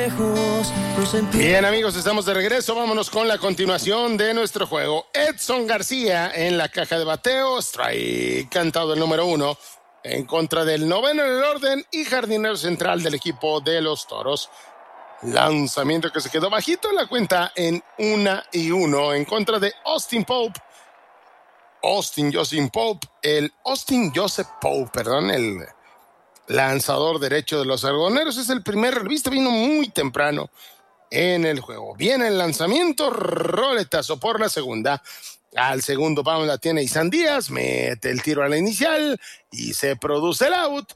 Bien, amigos, estamos de regreso. Vámonos con la continuación de nuestro juego. Edson García en la caja de bateo. Strike cantado el número 1 en contra del noveno en el orden y jardinero central del equipo de los Toros. Lanzamiento que se quedó bajito en la cuenta en 1-1 en contra de Austin Joseph Pope, el lanzador derecho de los algodoneros. Es el primer relevista, vino muy temprano en el juego. Viene el lanzamiento, roletazo por la segunda. Al segundo pound la tiene Isan Díaz, mete el tiro a la inicial y se produce el out.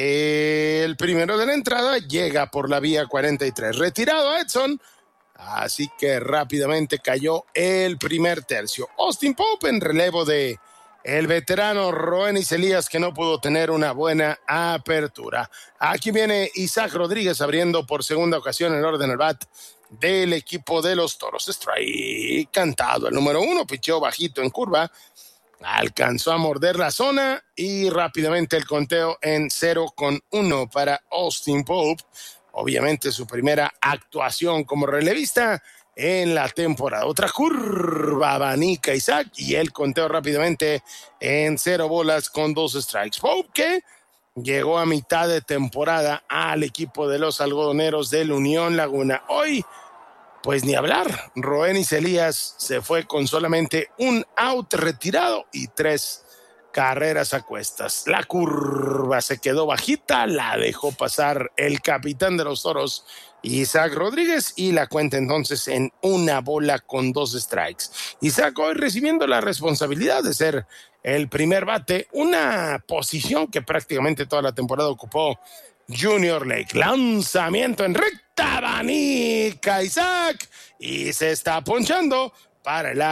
El primero de la entrada llega por la vía 43. Retirado a Edson, así que rápidamente cayó el primer tercio. Austin Pope en relevo de el veterano Roenis Elías, que no pudo tener una buena apertura. Aquí viene Isaac Rodríguez abriendo por segunda ocasión el orden al bat del equipo de los Toros. Strike cantado el número 1, picheó bajito en curva. Alcanzó a morder la zona y rápidamente el conteo en 0-1 para Austin Pope. Obviamente su primera actuación como relevista en la temporada. Otra curva abanica Isaac y el conteo rápidamente en 0 bolas con 2 strikes. Pope, que llegó a mitad de temporada al equipo de los algodoneros del Unión Laguna. Hoy, pues ni hablar. Roenis Elías se fue con solamente un out retirado y 3 carreras a cuestas. La curva se quedó bajita, la dejó pasar el capitán de los Toros, Isaac Rodríguez, y la cuenta entonces en 1 bola con 2 strikes. Isaac hoy recibiendo la responsabilidad de ser el primer bate, una posición que prácticamente toda la temporada ocupó Junior Lake. Lanzamiento en recta, abanica Isaac y se está ponchando para el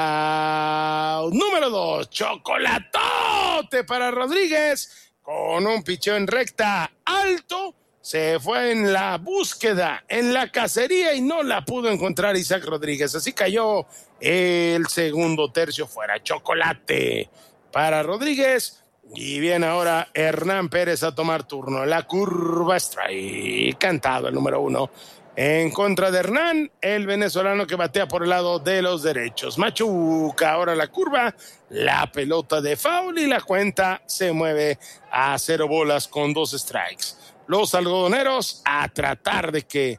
out número 2. Chocolatote para Rodríguez con un picheo en recta alto. Se fue en la búsqueda, en la cacería y no la pudo encontrar Isaac Rodríguez. Así cayó el segundo tercio fuera. Chocolate para Rodríguez. Y viene ahora Hernán Pérez a tomar turno. La curva, strike cantado el número 1 en contra de Hernán, el venezolano que batea por el lado de los derechos. Machuca ahora la curva, la pelota de foul y la cuenta se mueve a 0 bolas con 2 strikes. Los algodoneros a tratar de que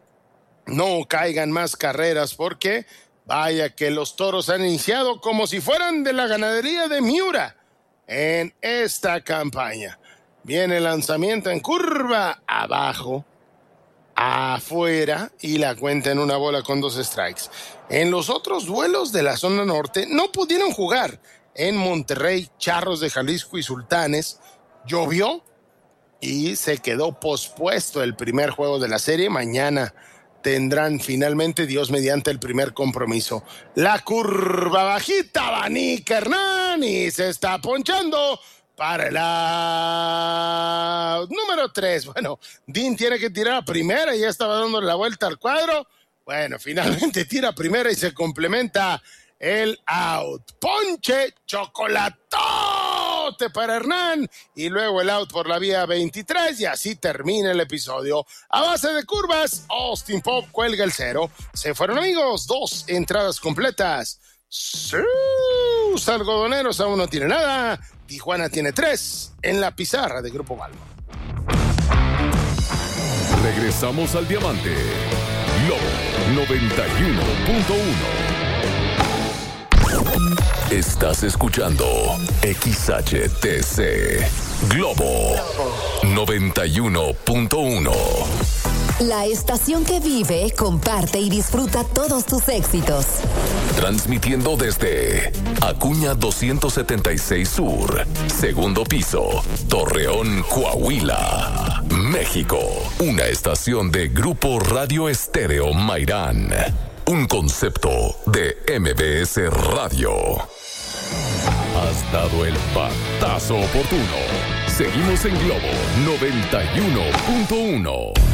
no caigan más carreras, porque vaya que los Toros han iniciado como si fueran de la ganadería de Miura en esta campaña. Viene el lanzamiento en curva, abajo, afuera, y la cuenta en 1 bola con 2 strikes. En los otros duelos de la zona norte no pudieron jugar. En Monterrey, Charros de Jalisco y Sultanes llovió y se quedó pospuesto el primer juego de la serie. Mañana tendrán finalmente, Dios mediante, el primer compromiso. La curva bajita, abanica Hernán y se está ponchando para el out número 3. Bueno, Dean tiene que tirar a primera y ya estaba dándole la vuelta al cuadro. Bueno, finalmente tira a primera y se complementa el out. Ponche, chocolatote para Hernán y luego el out por la vía 23 y así termina el episodio. A base de curvas, Austin Pope cuelga el 0. Se fueron, amigos, 2 entradas completas. Sus algodoneros aún no tiene nada. Tijuana tiene 3 en la pizarra de Grupo Balbo. Regresamos al Diamante. Globo 91.1. Estás escuchando XHTC Globo 91.1. La estación que vive, comparte y disfruta todos tus éxitos. Transmitiendo desde Acuña 276 Sur, segundo piso, Torreón, Coahuila, México. Una estación de Grupo Radio Estéreo Mairán. Un concepto de MBS Radio. Has dado el batazo oportuno. Seguimos en Globo 91.1.